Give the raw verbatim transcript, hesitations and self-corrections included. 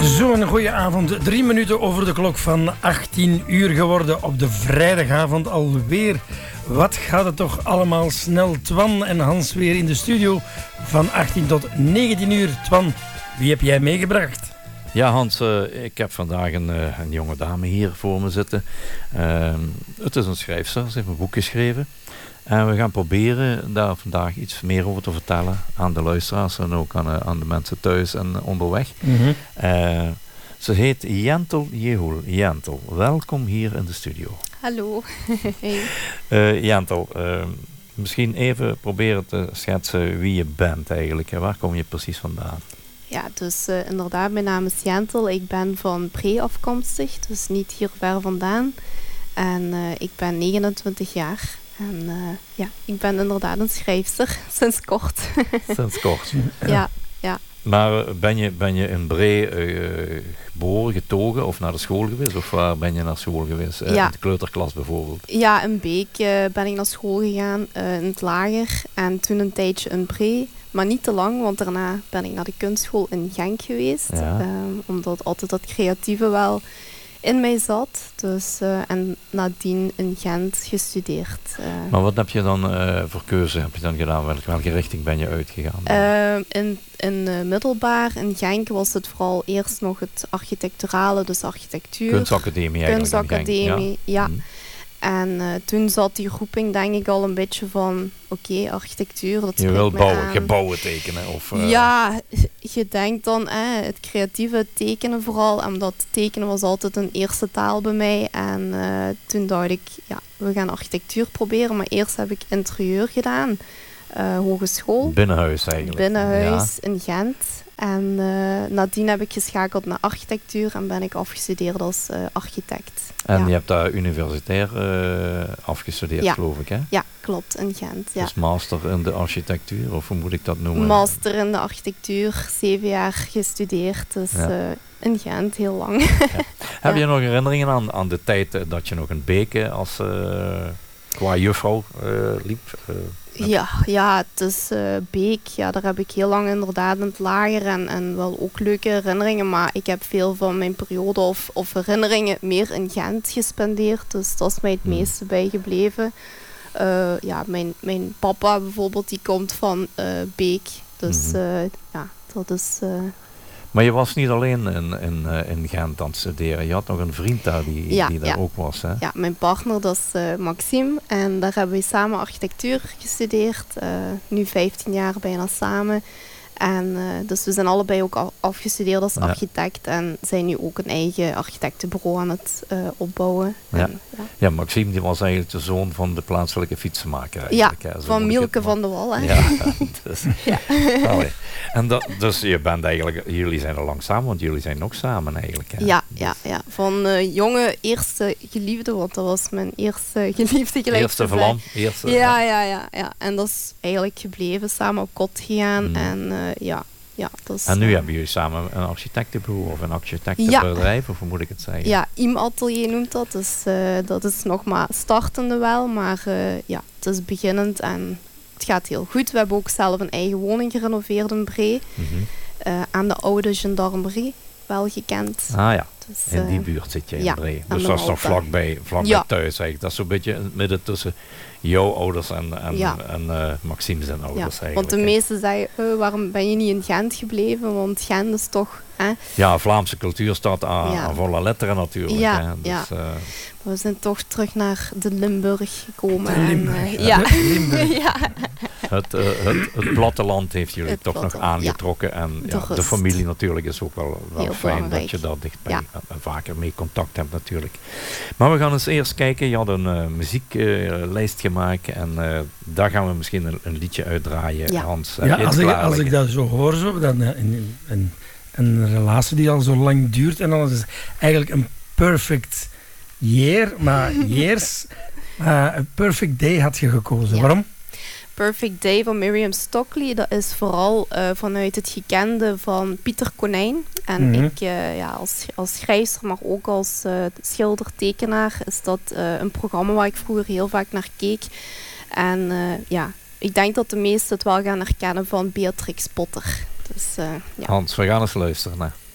Zo'n goeie avond. Drie minuten over de klok van achttien uur geworden op de vrijdagavond alweer. Wat gaat het toch allemaal snel. Twan en Hans weer in de studio van achttien tot negentien uur. Twan, wie heb jij meegebracht? Ja, Hans, uh, ik heb vandaag een, uh, een jonge dame hier voor me zitten. Uh, het is een schrijfster, ze heeft een boek geschreven. En we gaan proberen daar vandaag iets meer over te vertellen aan de luisteraars en ook aan, uh, aan de mensen thuis en onderweg. Mm-hmm. Uh, ze heet Jentel Jehul. Jentel, welkom hier in de studio. Hallo. Hey. Uh, Jentel, uh, misschien even proberen te schetsen wie je bent eigenlijk. Waar kom je precies vandaan? Ja, dus uh, inderdaad, mijn naam is Jentel. Ik ben van Bree afkomstig, dus niet hier ver vandaan. En uh, ik ben negenentwintig jaar. En uh, ja, ik ben inderdaad een schrijfster, sinds kort. Sinds kort? Ja, ja. Maar ben je, ben je in Bree uh, geboren, getogen of naar de school geweest? Of waar ben je naar school geweest? Uh, ja. In de kleuterklas bijvoorbeeld? Ja, in Beek uh, ben ik naar school gegaan, uh, in het lager. En toen een tijdje in Bree. Maar niet te lang, want daarna ben ik naar de kunstschool in Genk geweest. Ja. Um, omdat altijd dat creatieve wel in mij zat. Dus, uh, en nadien in Gent gestudeerd. Uh. Maar wat heb je dan uh, voor keuze heb je dan gedaan? Welke, welke richting ben je uitgegaan? Uh, in in uh, middelbaar, in Genk, was het vooral eerst nog het architecturale, dus architectuur. Kunstacademie eigenlijk. Kunstacademie, ja. ja. Hmm. En uh, toen zat die roeping denk ik al een beetje van, oké, okay, architectuur, dat je wil bouwen, gebouwen tekenen? Of, uh... Ja, je denkt dan, eh, het creatieve tekenen vooral, omdat tekenen was altijd een eerste taal bij mij. En uh, toen dacht ik, ja, we gaan architectuur proberen, maar eerst heb ik interieur gedaan, uh, hogeschool. Binnenhuis eigenlijk. Binnenhuis ja. in Gent. En uh, nadien heb ik geschakeld naar architectuur en ben ik afgestudeerd als uh, architect. En ja. je hebt daar universitair uh, afgestudeerd, ja. geloof ik, hè? Ja, klopt, in Gent. Ja. Dus master in de architectuur, of hoe moet ik dat noemen? Master in de architectuur, zeven jaar gestudeerd, dus ja. uh, in Gent, heel lang. Ja. Heb ja. je nog herinneringen aan, aan de tijd uh, dat je nog in Beek als uh, qua juffrouw uh, liep? Uh, Ja, ja, het is uh, Beek. Ja, daar heb ik heel lang inderdaad in het lager en, en wel ook leuke herinneringen. Maar ik heb veel van mijn periode of, of herinneringen meer in Gent gespendeerd. Dus dat is mij het hmm. meeste bijgebleven. Uh, ja, mijn, mijn papa bijvoorbeeld, die komt van uh, Beek. Dus uh, ja, dat is... Uh, Maar je was niet alleen in, in, uh, in Gent aan het studeren. Je had nog een vriend daar die, ja, die daar ja. ook was. Hè? Ja, mijn partner, dat is uh, Maxime. En daar hebben we samen architectuur gestudeerd. Uh, nu vijftien jaar bijna samen. En uh, dus we zijn allebei ook af- afgestudeerd als architect. Ja. En zijn nu ook een eigen architectenbureau aan het uh, opbouwen. Ja. En, ja. ja, Maxime die was eigenlijk de zoon van de plaatselijke fietsenmaker. Ja, hè, van Mielke van de Wal. Hè? Ja, dus, ja. En dat, dus je bent eigenlijk, jullie zijn al lang samen, want jullie zijn nog samen eigenlijk. Hè? Ja, dus. ja, ja, van uh, jonge eerste geliefde, want dat was mijn eerste geliefde gelijk. Eerste vlam. Eerste, ja, ja, ja, ja. En dat is eigenlijk gebleven, samen op kot gegaan. Mm. En uh, ja, ja. Dat is, en nu uh, hebben jullie samen een architectenbureau of een architectenbedrijf, ja. of hoe moet ik het zeggen? Ja, I M Atelier noemt dat. Dus uh, dat is nog maar startende wel, maar uh, ja, het is beginnend en het gaat heel goed. We hebben ook zelf een eigen woning gerenoveerd in Bree, mm-hmm. uh, aan de oude gendarmerie, wel gekend. Ah ja, dus, in die uh, buurt zit je in ja, Bree. Dus dat is nog vlakbij, vlakbij ja. thuis eigenlijk. Dat is zo'n beetje in het midden tussen jouw ouders en, en, ja. en uh, Maxime zijn ouders ja, eigenlijk. Want de meesten zeiden, uh, waarom ben je niet in Gent gebleven? Want Gent is toch... Eh? Ja, Vlaamse cultuur staat aan, ja. aan volle letteren natuurlijk. Ja, hè. Dus, ja. uh, we zijn toch terug naar de Limburg gekomen. De Limburg. En, uh, ja. Limburg. ja. Het, uh, het, het platteland heeft jullie het toch nog aangetrokken. Ja. En ja, de, de familie natuurlijk is ook wel, wel fijn belangrijk. Dat je daar dichtbij ja. en vaker mee contact hebt natuurlijk. Maar we gaan eens eerst kijken. Je had een uh, muzieklijst uh, gemaakt. En uh, daar gaan we misschien een, een liedje uitdraaien. Ja, Hans, ja als, ik, als ik dat zo hoor, zo, dan uh, een, een, een relatie die al zo lang duurt. En dan is het eigenlijk een perfect year. Maar years, uh, een perfect day had je gekozen. Ja. Waarom? Perfect Day van Miriam Stockley, dat is vooral uh, vanuit het gekende van Pieter Konijn. En mm-hmm. ik, uh, ja, als, als schrijfster, maar ook als uh, schilder-tekenaar, is dat uh, een programma waar ik vroeger heel vaak naar keek. En uh, ja, ik denk dat de meesten het wel gaan herkennen van Beatrix Potter. Dus, uh, ja. Hans, we gaan eens luisteren naar.